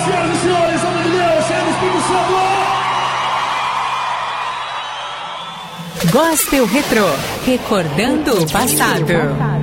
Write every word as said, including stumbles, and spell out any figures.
Senhoras e senhores, amor de Deus, Senhor do Espírito Santo. Gospel Retrô, recordando o passado.